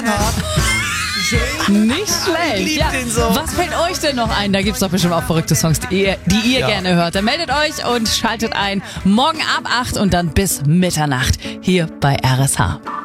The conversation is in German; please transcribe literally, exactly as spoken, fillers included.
Reinhard. Nicht schlecht. lieb Ja. den so. Was fällt euch denn noch ein? Da gibt's doch bestimmt auch verrückte Songs, die ihr, die ihr Ja. gerne hört. Dann meldet euch und schaltet ein. Morgen ab acht und dann bis Mitternacht hier bei R S H.